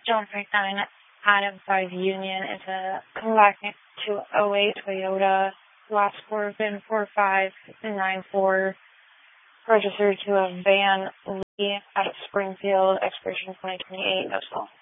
John Frank 9, Adam 5 Union. It's coming back to 08 Toyota, last four VIN 4594, registered to a Van Lee out of Springfield, expiration 2028, no small.